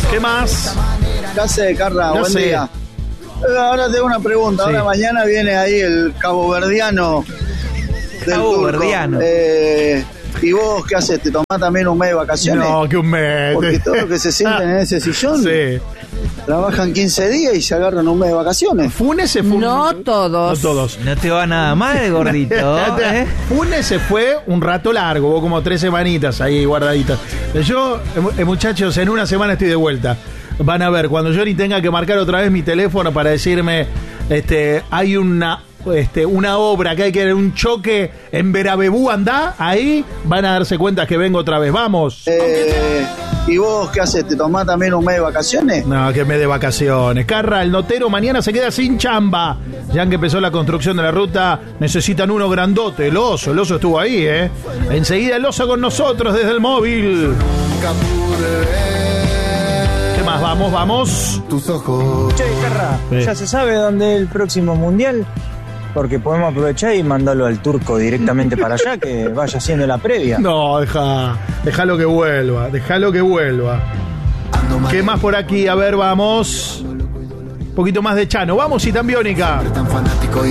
¿Qué más? ¿Qué hace, Carla? Buen día. Ahora tengo una pregunta. Sí. Ahora mañana viene ahí el caboverdiano del Caboverdiano. turco. ¿Y vos qué haces? ¿Te tomás también un mes de vacaciones? No, que un mes. Porque todos los que se sienten en ese sillón Sí. trabajan 15 días y se agarran un mes de vacaciones. Funes se fue. No todos. No todos. No te va nada mal, gordito. ¿eh? Funes se fue un rato largo, hubo como 3 semanitas ahí guardaditas. Yo, muchachos, en una semana estoy de vuelta. Van a ver, cuando yo ni tenga que marcar otra vez mi teléfono para decirme, hay una obra que hay que un choque en Verabebú, andá, ahí van a darse cuenta que vengo otra vez. Vamos. ¿Y vos qué haces? ¿Te tomás también un mes de vacaciones? No, que me de vacaciones. Carra, el notero mañana se queda sin chamba. Ya que empezó la construcción de la ruta, necesitan uno grandote. El oso estuvo ahí, ¿eh? Enseguida el oso con nosotros desde el móvil. ¿Qué más? Vamos. Tus ojos. Che, Carra, Sí. ¿ya se sabe dónde es el próximo mundial? Porque podemos aprovechar y mandarlo al turco directamente para allá, que vaya haciendo la previa. No, déjalo que vuelva. ¿Qué más por aquí? A ver, vamos. Un poquito más de Chano. Vamos, Citambiónica. Tan fanático